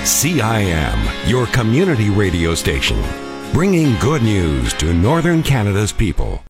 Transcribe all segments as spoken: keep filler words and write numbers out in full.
C I M, your community radio station, bringing good news to Northern Canada's people.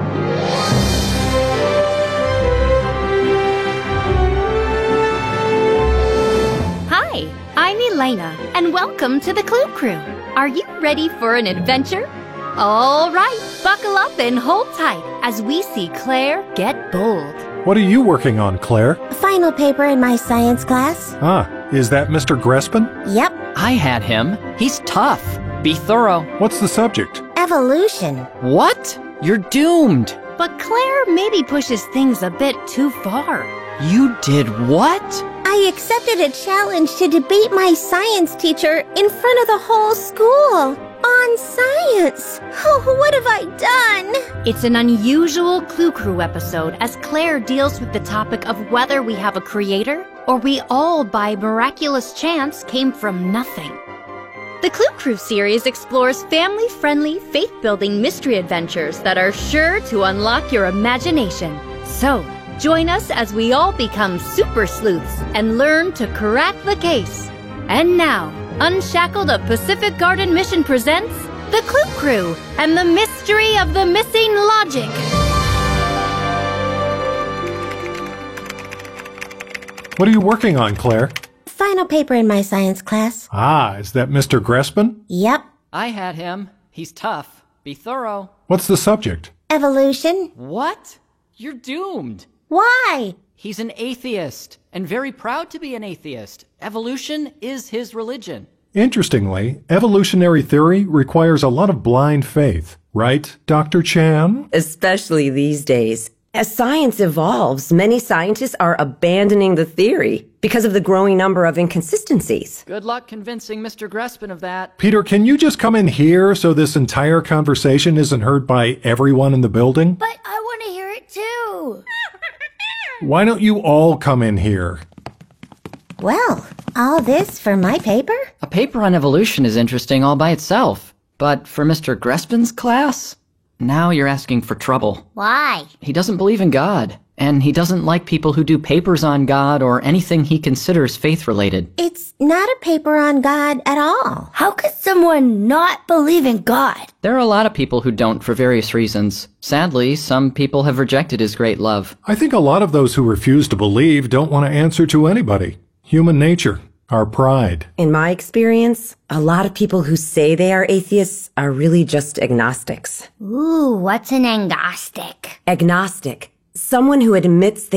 Hi, I'm Elena, and welcome to the Clue Crew. Are you ready for an adventure? All right, buckle up and hold tight as we see Claire get bold. What are you working on, Claire? Final paper in my science class. Ah, is that Mister Grespin? Yep. I had him. He's tough. Be thorough. What's the subject? Evolution. What? You're doomed. But Claire maybe pushes things a bit too far. You did what? I accepted a challenge to debate my science teacher in front of the whole school. On science. Oh, what have I done? It's an unusual Clue Crew episode as Claire deals with the topic of whether we have a creator or we all, by miraculous chance, came from nothing. The Clue Crew series explores family-friendly, faith-building mystery adventures that are sure to unlock your imagination. So, join us as we all become super sleuths and learn to crack the case. And now, Unshackled of Pacific Garden Mission presents The Clue Crew and the Mystery of the Missing Logic. What are you working on, Claire? Final paper in my science class. Ah, is that Mister Grespin? Yep. I had him. He's tough. Be thorough. What's the subject? Evolution. What? You're doomed. Why? He's an atheist, and very proud to be an atheist. Evolution is his religion. Interestingly, evolutionary theory requires a lot of blind faith, right, Doctor Chan? Especially these days. As science evolves, many scientists are abandoning the theory because of the growing number of inconsistencies. Good luck convincing Mister Grespin of that. Peter, can you just come in here so this entire conversation isn't heard by everyone in the building? But I want to hear it too. Why don't you all come in here? Well, all this for my paper? A paper on evolution is interesting all by itself. But for Mister Grespin's class? Now you're asking for trouble. Why? He doesn't believe in God, and he doesn't like people who do papers on God or anything he considers faith-related. It's not a paper on God at all. How could someone not believe in God? There are a lot of people who don't for various reasons. Sadly, some people have rejected his great love. I think a lot of those who refuse to believe don't want to answer to anybody. Human nature. Our pride. In my experience, a lot of people who say they are atheists are really just agnostics. Ooh, what's an agnostic? Agnostic. Someone who admits they